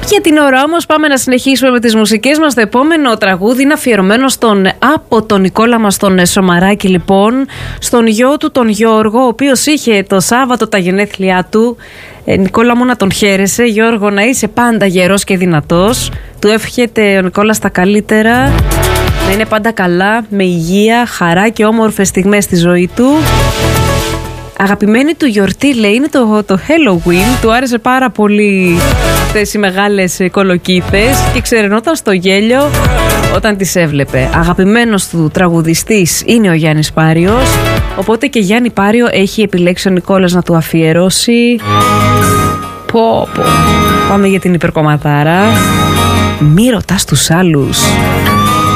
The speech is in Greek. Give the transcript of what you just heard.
Για την ώρα όμως πάμε να συνεχίσουμε με τις μουσικές μας. Το επόμενο τραγούδι είναι αφιερωμένο από τον Νικόλα μας τον Σωμαράκη, λοιπόν, στον γιο του τον Γιώργο, ο οποίος είχε το Σάββατο τα γενέθλιά του. Νικόλα μου, να τον χαίρεσαι. Γιώργο, να είσαι πάντα γερός και δυνατός. Του εύχεται ο Νικόλας τα καλύτερα, να είναι πάντα καλά, με υγεία, χαρά και όμορφες στιγμές στη ζωή του. Αγαπημένη του γιορτή, λέει, είναι το Halloween. Του άρεσε πάρα πολύ αυτές οι μεγάλες κολοκύθες και ξεραινόταν στο γέλιο όταν τις έβλεπε. Αγαπημένος του τραγουδιστής είναι ο Γιάννης Πάριος, οπότε και Γιάννη Πάριο έχει επιλέξει ο Νικόλας να του αφιερώσει. Πάμε για την υπερκομματάρα. Μη ρωτάς τους άλλους.